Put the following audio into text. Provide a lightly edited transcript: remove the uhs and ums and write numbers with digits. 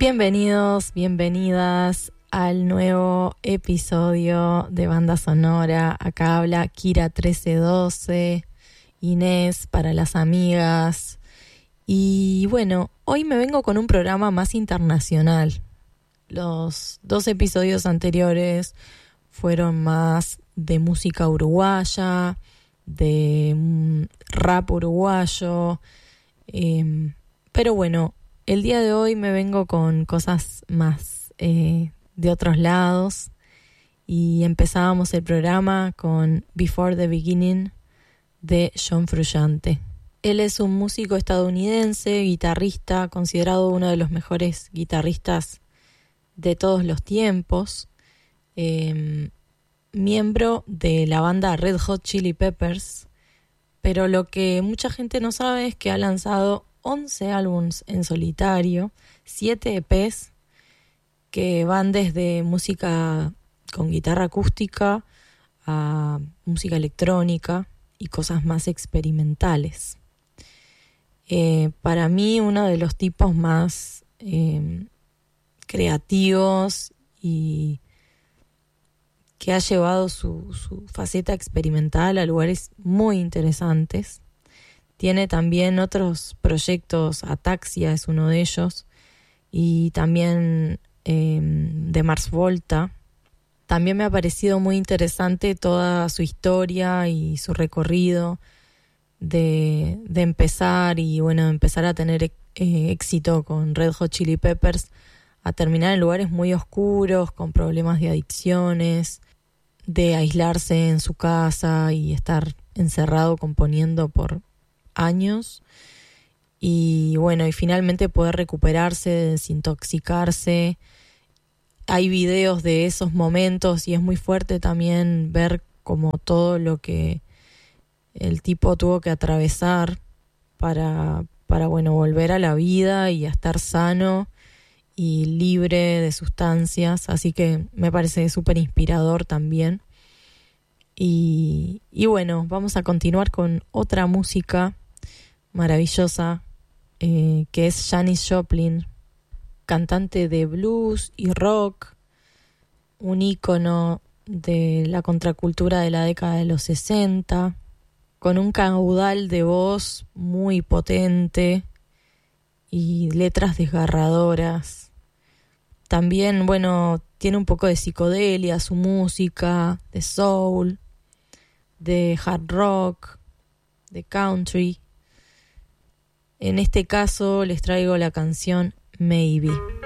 Bienvenidos, bienvenidas al nuevo episodio de Banda Sonora. Acá habla Kira 1312, Inés para las amigas. Y bueno, hoy me vengo con un programa más internacional. Los 2 episodios anteriores fueron más de música uruguaya, de rap uruguayo. Pero bueno, el día de hoy me vengo con cosas más de otros lados. Y empezábamos el programa con Before the Beginning de John Frusciante. Él es un músico estadounidense, guitarrista, considerado uno de los mejores guitarristas de todos los tiempos, miembro de la banda Red Hot Chili Peppers, pero lo que mucha gente no sabe es que ha lanzado 11 álbumes en solitario, 7 EPs que van desde música con guitarra acústica a música electrónica y cosas más experimentales. Para mí, uno de los tipos más creativos y que ha llevado su faceta experimental a lugares muy interesantes. Tiene también otros proyectos, Ataxia es uno de ellos, y también de Mars Volta. También me ha parecido muy interesante toda su historia y su recorrido de empezar a tener éxito con Red Hot Chili Peppers, a terminar en lugares muy oscuros, con problemas de adicciones, de aislarse en su casa y estar encerrado componiendo por años. Y bueno, y finalmente poder recuperarse, desintoxicarse. Hay videos de esos momentos y es muy fuerte también ver como todo lo que el tipo tuvo que atravesar para volver a la vida y a estar sano y libre de sustancias. Así que me parece súper inspirador también. Y bueno, vamos a continuar con otra música maravillosa, que es Janis Joplin, cantante de blues y rock, un ícono de la contracultura de la década de los 60, con un caudal de voz muy potente y letras desgarradoras. También, bueno, tiene un poco de psicodelia su música, de soul, de hard rock, de country. En este caso les traigo la canción Maybe.